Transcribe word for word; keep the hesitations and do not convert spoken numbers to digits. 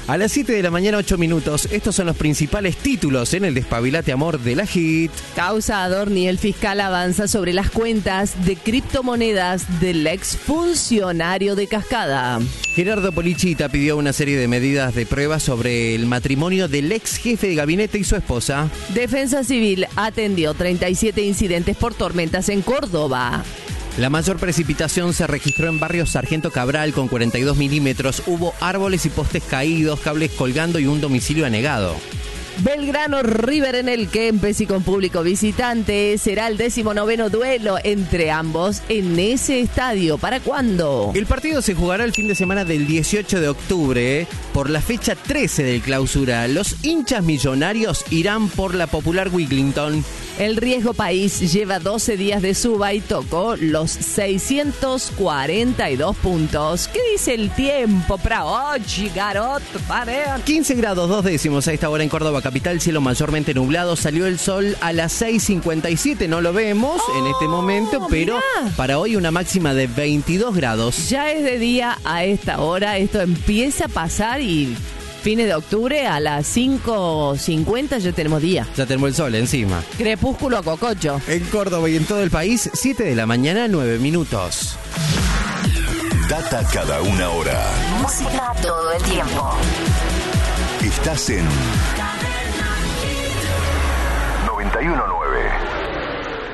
A las siete de la mañana, ocho minutos. Estos son los principales títulos en el Despabilate Amor de la Hit. Causa Adorni, el fiscal avanza sobre las cuentas de criptomonedas del exfuncionario de Cascada. Gerardo Polichita pidió una serie de medidas de prueba sobre el matrimonio del ex jefe de gabinete y su esposa. Defensa Civil atendió treinta y siete incidentes por tormentas en Córdoba. La mayor precipitación se registró en barrio Sargento Cabral con cuarenta y dos milímetros. Hubo árboles y postes caídos, cables colgando y un domicilio anegado. Belgrano River en el Kempes y con público visitante. Será el decimonoveno duelo entre ambos en ese estadio. ¿Para cuándo? El partido se jugará el fin de semana del dieciocho de octubre por la fecha trece del clausura. Los hinchas millonarios irán por la popular Wigglington. El Riesgo País lleva doce días de suba y tocó los seiscientos cuarenta y dos puntos. ¿Qué dice el tiempo para hoy, Garot? quince grados dos décimos a esta hora en Córdoba capital, cielo mayormente nublado. Salió el sol a las seis cincuenta y siete, no lo vemos oh, en este momento, pero mirá, para hoy una máxima de veintidós grados. Ya es de día a esta hora, esto empieza a pasar y... fines de octubre a las cinco cincuenta ya tenemos día. Ya tenemos el sol encima. Crepúsculo a cococho. En Córdoba y en todo el país, siete de la mañana, nueve minutos. Data cada una hora. Música todo el tiempo. Estás en noventa y uno nueve.